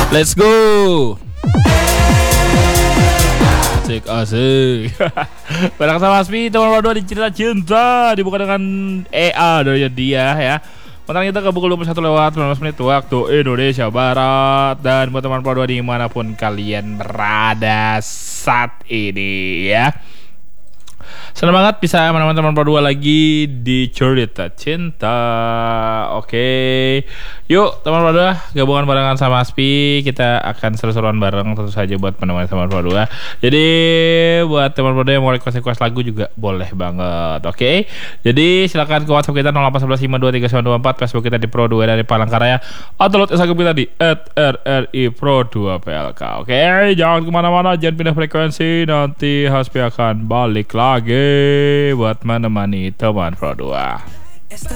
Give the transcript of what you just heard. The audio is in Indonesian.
Let's go. Asik. Barang sama Aspi teman berdua di cerita cinta dibuka dengan EA dari dia ya. Mentang kita ke pukul 21:19 waktu Indonesia Barat. Dan buat teman berdua dimanapun kalian berada saat ini ya, senang banget bisa menemani teman berdua lagi di cerita cinta. Oke, yuk teman berdua gabungan barengan sama Aspi. Kita akan seru-seruan bareng tentu saja buat menemani teman berdua. Jadi buat teman berdua yang mau request lagu juga boleh banget. Oke, jadi silakan ke WhatsApp kita 0811523924, Facebook kita di Pro 2 dari Palangkaraya, atau load Instagram kita di @RRI_Pro2PLK. Oke, jangan kemana-mana, jangan pindah frekuensi, nanti Hasbi akan balik lagi buat menemani teman Pro 2.